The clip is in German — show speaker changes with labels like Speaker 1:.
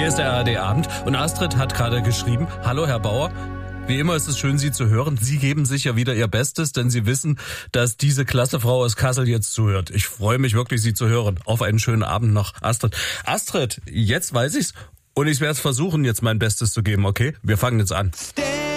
Speaker 1: Hier ist der ARD-Abend und Astrid hat gerade geschrieben, hallo Herr Bauer, wie immer ist es schön, Sie zu hören. Sie geben sicher wieder Ihr Bestes, denn Sie wissen, dass diese klasse Frau aus Kassel jetzt zuhört. Ich freue mich wirklich, Sie zu hören. Auf einen schönen Abend noch, Astrid. Astrid, jetzt weiß ich's und ich werde versuchen, jetzt mein Bestes zu geben, okay? Wir fangen jetzt an.